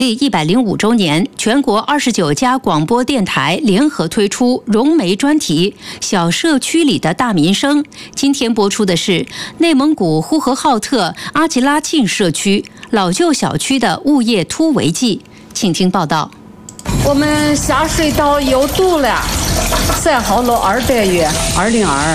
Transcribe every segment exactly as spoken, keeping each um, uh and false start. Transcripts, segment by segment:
立一百零五周年，全国二十九家广播电台联合推出融媒专题《小社区里的大民生》。今天播出的是内蒙古呼和浩特阿吉拉沁社区老旧小区的物业突围记，请听报道。 我们下水道有堵了，三号楼二单元二零二。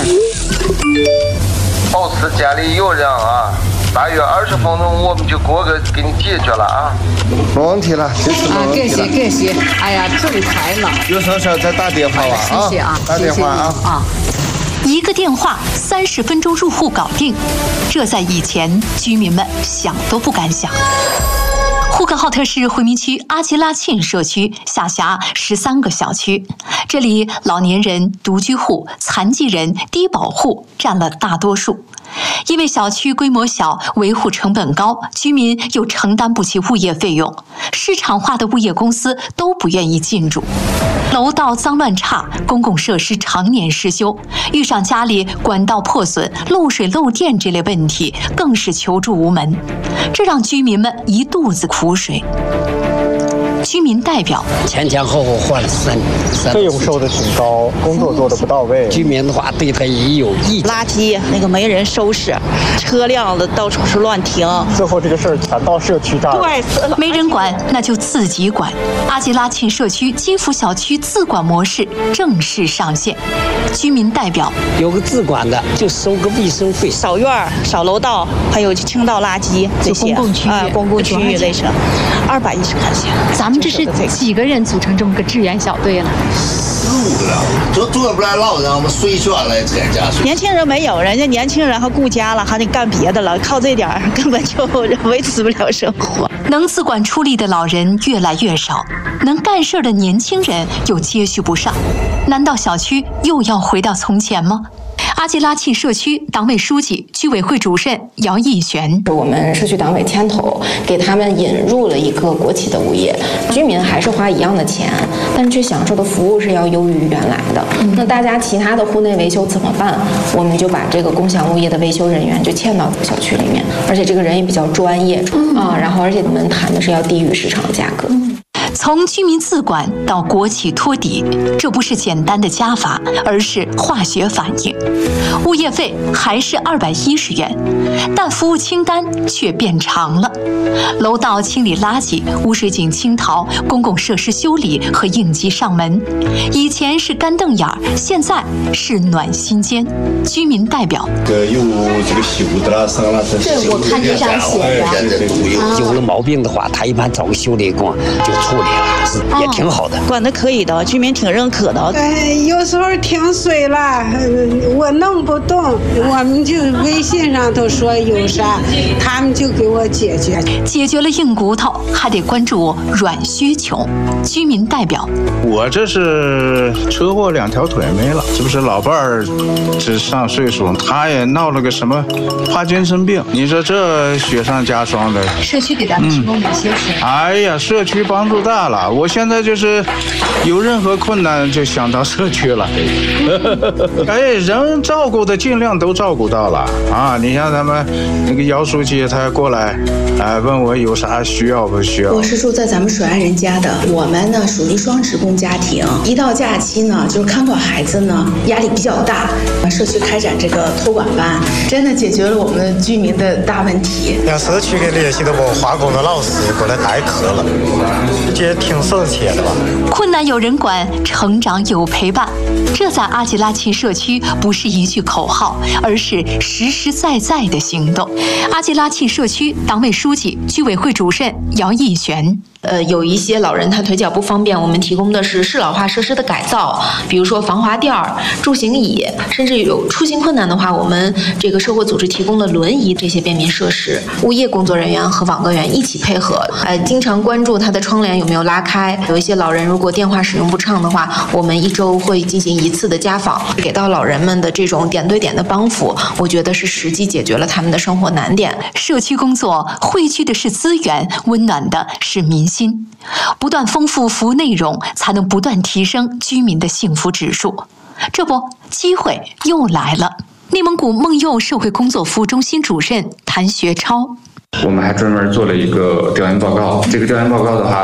保持家里有人啊。大约二十分钟，我们就过个给你解决了啊， 没问题了，这次没问题了。 感谢感谢，哎呀，整开了。 有啥事再打电话吧啊！ 谢谢啊， 打电话啊啊！ 一个电话，三十分钟入户搞定，这在以前居民们想都不敢想。呼和浩特市回民区阿吉拉沁社区下辖十三个小区，这里老年人、独居户、残疾人、低保户占了大多数。因为小区规模小，维护成本高，居民又承担不起物业费用，市场化的物业公司都不愿意进驻。楼道脏乱差，公共设施常年失修，遇上家里管道破损、漏水漏电这类问题，更是求助无门，这让居民们一肚子苦水。居民代表前前后后换了三三， 费用收的挺高，工作做的不到位。 居民的话对他也有意见。 垃圾那个没人收拾，车辆的到处是乱停。 最后这个事儿传到社区这儿， 对， 没人管那就自己管。阿吉拉沁社区基辅小区自管模式正式上线，居民代表有个自管的就收个卫生费， 扫院、扫楼道，还有清倒垃圾这些公共区域啊，公共区域卫生，二百一十块钱。 咱们这是几个人组成这么个志愿小队了？ 四五个，这做不来老让我们税捐来参加。 年轻人没有，人家年轻人还顾家了，还得干别的了，靠这点儿根本就维持不了生活。 能自管出力的老人越来越少，能干事的年轻人又接续不上，难道小区又要回到从前吗？阿吉拉沁社区党委书记、居委会主任姚义璇， 我们社区党委牵头给他们引入了一个国企的物业，居民还是花一样的钱，但是去享受的服务是要优于原来的。那大家其他的户内维修怎么办？我们就把这个共享物业的维修人员就迁到小区里面，而且这个人也比较专业啊，然后而且我们谈的是要低于市场价格。 从居民自管到国企托底，这不是简单的加法，而是化学反应。物业费还是二百一十元，但服务清单却变长了。楼道清理垃圾、污水井清淘、公共设施修理和应急上门，以前是干瞪眼儿，现在是暖心间。居民代表： 呃，有这个修的啦、上啦， 这我看这上写的， 有了毛病的话，他一般找个修理工就处理。也挺好的， 管得可以的，居民挺认可的。 哎，有时候停水了，我弄不动，我们就微信上头说有啥，他们就给我解决。 解决了硬骨头，还得关注软需求。居民代表： 我这是车祸两条腿没了，这不是老伴儿这上岁数，他也闹了个什么帕金森病，你说这雪上加霜的。 社区给咱们提供哪些服务？ 哎呀，社区帮助大了，我现在就是有任何困难就想到社区了。哎，人照顾的尽量都照顾到了啊！你像咱们那个姚书记，他过来，哎，问我有啥需要不需要。 我是住在咱们水岸人家的，我们呢属于双职工家庭，一到假期呢，就是看管孩子呢压力比较大。社区开展这个托管班，真的解决了我们居民的大问题。 让社区给联系的我化工的老师过来代课了，这挺省钱的吧？ 困难有人管，成长有陪伴，这在阿吉拉沁社区不是一句口号，而是实实在在的行动。阿吉拉沁社区党委书记、居委会主任姚义璇。 呃，有一些老人他腿脚不方便，我们提供的是适老化设施的改造，比如说防滑垫儿、助行椅，甚至有出行困难的话，我们这个社会组织提供了轮椅这些便民设施。物业工作人员和网格员一起配合，呃，经常关注他的窗帘有没有拉开。有一些老人如果电话使用不畅的话，我们一周会进行一次的家访，给到老人们的这种点对点的帮扶，我觉得是实际解决了他们的生活难点。 社区工作汇聚的是资源，温暖的是民心。不断丰富服务内容，才能不断提升居民的幸福指数。这不，机会又来了。内蒙古梦佑社会工作服务中心主任谭学超， 我们还专门做了一个调研报告。这个调研报告的话，